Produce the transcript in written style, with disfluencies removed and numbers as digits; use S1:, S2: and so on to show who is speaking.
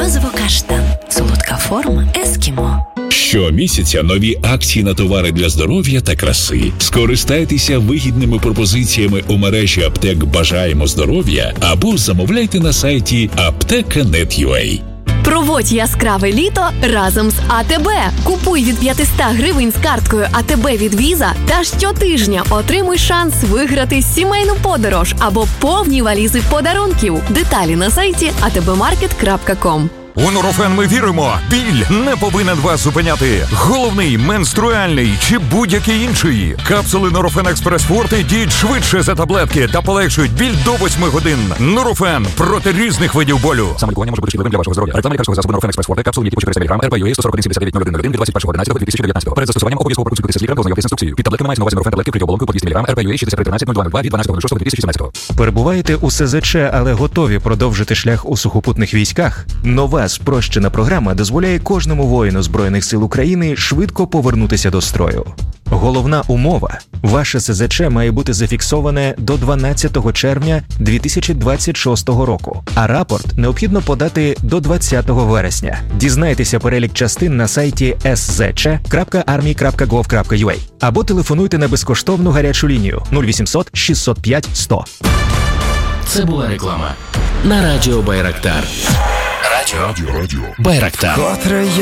S1: Морозиво-каштан. Солодка форма ескімо.
S2: Щомісяця нові акції на товари для здоров'я та краси. Скористайтеся вигідними пропозиціями у мережі аптек «Бажаємо здоров'я» або замовляйте на сайті apteka.net.ua.
S3: Проводь яскраве літо разом з АТБ. Купуй від 500 гривень з карткою АТБ від Віза та щотижня отримуй шанс виграти сімейну подорож або повні валізи подарунків. Деталі на сайті atbmarket.com.
S4: У Нурофен ми віримо, біль не повинен вас зупиняти. Головний, менструальний чи будь-який інший. Капсули Нурофен Експрес Форте діють швидше за таблетки та полегшують біль до 8 годин. Нурофен проти різних видів болю. Саме лікування може бути шкідливим для вашого здоров'я. Реклама лікарського засобу Нурофен Експрес Форте, капсули, які по 400 мг, РП-ЮА 141-79-01 від 21.11.2019. Перед застосуванням обов'язково проконсультуйтеся з лікарем та ознайомитися з інструкцією. Під таблетками мається на увазі Нурофен таблетки криптоболонкою по 200 мг, РП-ЮА 6313-0202 від 12.06.2017.
S5: Перебуваєте у СЗЧ, але готові продовжити шлях у сухопутних військах? Нова спрощена програма дозволяє кожному воїну Збройних сил України швидко повернутися до строю. Головна умова – ваше СЗЧ має бути зафіксоване до 12 червня 2026 року, а рапорт необхідно подати до 20 вересня. Дізнайтеся перелік частин на сайті szc.army.gov.ua або телефонуйте на безкоштовну гарячу лінію 0800 605 100.
S6: Це була реклама на радіо Байрактар. Радіо Байрактар.